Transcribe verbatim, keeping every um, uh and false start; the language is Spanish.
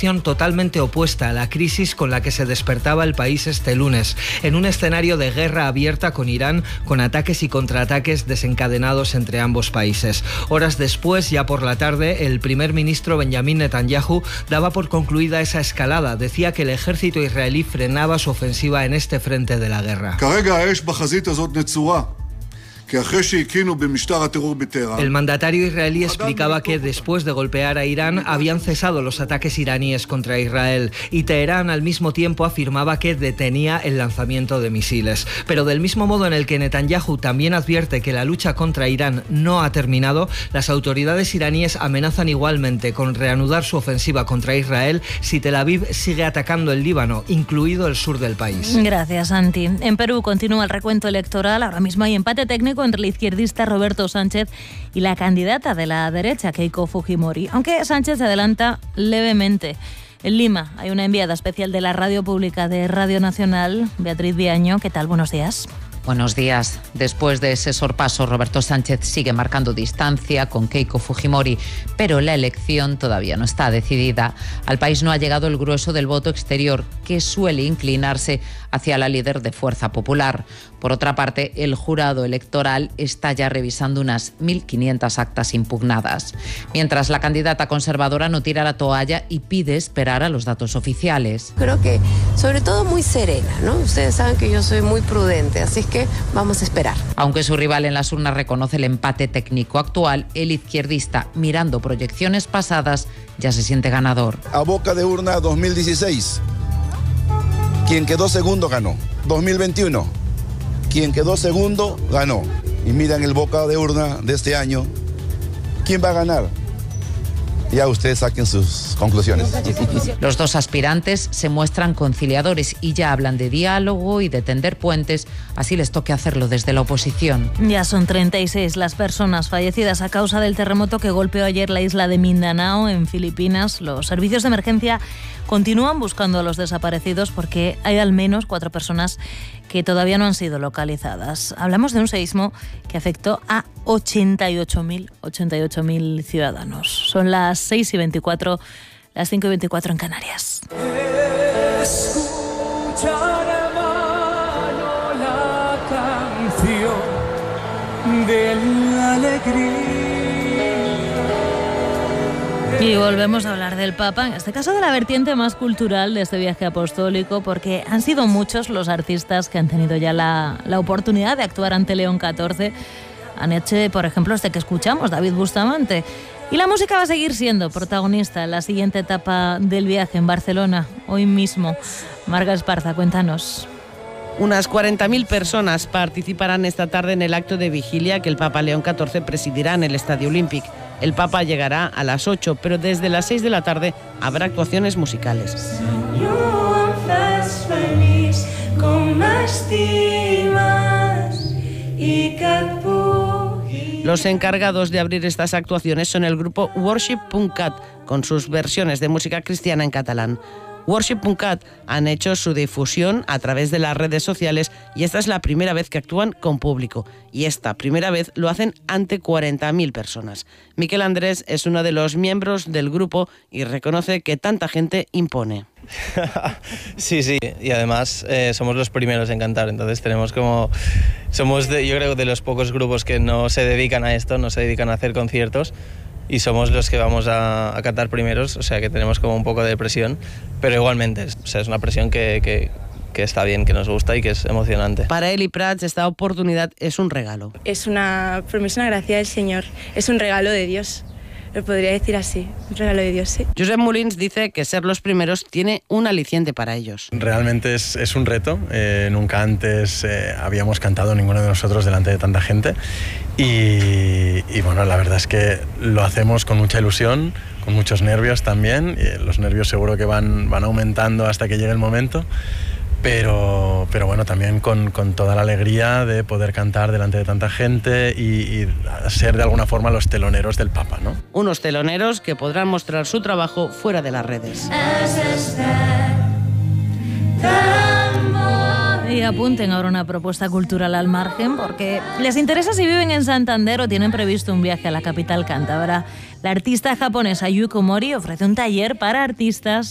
situación totalmente opuesta a la crisis con la que se despertaba el país este lunes, en un escenario de guerra abierta con Irán, con ataques y contraataques desencadenados entre ambos países. Horas después, ya por la tarde, el primer ministro Benjamin Netanyahu daba por concluida esa escalada. Decía que el ejército israelí frenaba su ofensiva en este frente de la guerra. El mandatario israelí explicaba que después de golpear a Irán habían cesado los ataques iraníes contra Israel y Teherán al mismo tiempo afirmaba que detenía el lanzamiento de misiles. Pero del mismo modo en el que Netanyahu también advierte que la lucha contra Irán no ha terminado, las autoridades iraníes amenazan igualmente con reanudar su ofensiva contra Israel si Tel Aviv sigue atacando el Líbano, incluido el sur del país. Gracias, Santi. En Perú continúa el recuento electoral. Ahora mismo hay empate técnico entre el izquierdista Roberto Sánchez y la candidata de la derecha, Keiko Fujimori, aunque Sánchez se adelanta levemente. En Lima hay una enviada especial de la radio pública de Radio Nacional, Beatriz Viaño. ¿Qué tal? Buenos días. Buenos días. Después de ese sorpaso, Roberto Sánchez sigue marcando distancia con Keiko Fujimori, pero la elección todavía no está decidida. Al país no ha llegado el grueso del voto exterior, que suele inclinarse hacia la líder de Fuerza Popular. Por otra parte, el jurado electoral está ya revisando unas mil quinientas actas impugnadas, mientras la candidata conservadora no tira la toalla y pide esperar a los datos oficiales. Creo que, sobre todo, muy serena, ¿no? Ustedes saben que yo soy muy prudente, así que vamos a esperar. Aunque su rival en las urnas reconoce el empate técnico actual, el izquierdista, mirando proyecciones pasadas, ya se siente ganador. A boca de urna dos mil dieciséis, quien quedó segundo ganó. dos mil veintiuno, quien quedó segundo ganó. Y miran el boca de urna de este año, ¿quién va a ganar? Ya ustedes saquen sus conclusiones. Los dos aspirantes se muestran conciliadores y ya hablan de diálogo y de tender puentes, así les toque hacerlo desde la oposición. Ya son treinta y seis las personas fallecidas a causa del terremoto que golpeó ayer la isla de Mindanao, en Filipinas. Los servicios de emergencia continúan buscando a los desaparecidos porque hay al menos cuatro personas que todavía no han sido localizadas. Hablamos de un seísmo que afectó a ochenta y ocho mil ciudadanos. Son las seis y veinticuatro, las cinco y veinticuatro en Canarias. Escucha, hermano, la canción de la alegría. Y volvemos a hablar del Papa, en este caso de la vertiente más cultural de este viaje apostólico, porque han sido muchos los artistas que han tenido ya la, la oportunidad de actuar ante León catorce. Anoche, por ejemplo, este que escuchamos, David Bustamante. Y la música va a seguir siendo protagonista en la siguiente etapa del viaje en Barcelona, hoy mismo. Marga Esparza, cuéntanos. Unas cuarenta mil personas participarán esta tarde en el acto de vigilia que el Papa León catorce presidirá en el Estadio Olímpic. El Papa llegará a las ocho, pero desde las seis de la tarde habrá actuaciones musicales. Los encargados de abrir estas actuaciones son el grupo Worship punt cat, con sus versiones de música cristiana en catalán. Worship punt cat han hecho su difusión a través de las redes sociales y esta es la primera vez que actúan con público. Y esta primera vez lo hacen ante cuarenta mil personas. Miquel Andrés es uno de los miembros del grupo y reconoce que tanta gente impone. Sí, sí, y además eh, somos los primeros en cantar, entonces tenemos como... Somos, de, yo creo, de los pocos grupos que no se dedican a esto, no se dedican a hacer conciertos, y somos los que vamos a, a cantar primeros, o sea que tenemos como un poco de presión, pero igualmente, o sea, es una presión que, que, que está bien, que nos gusta y que es emocionante. Para Eli Prats esta oportunidad es un regalo. Es una promesa, una gracia del Señor, es un regalo de Dios. Lo podría decir así, un regalo de Dios, sí. Josep Molins dice que ser los primeros tiene un aliciente para ellos. Realmente es, es un reto. Eh, nunca antes eh, habíamos cantado ninguno de nosotros delante de tanta gente. Y, y bueno, la verdad es que lo hacemos con mucha ilusión, con muchos nervios también. Y los nervios seguro que van, van aumentando hasta que llegue el momento. Pero, pero bueno, también con, con toda la alegría de poder cantar delante de tanta gente y, y ser de alguna forma los teloneros del Papa, ¿no? Unos teloneros que podrán mostrar su trabajo fuera de las redes. Y apunten ahora una propuesta cultural al margen, porque les interesa si viven en Santander o tienen previsto un viaje a la capital cántabra. La artista japonesa Yuko Mori ofrece un taller para artistas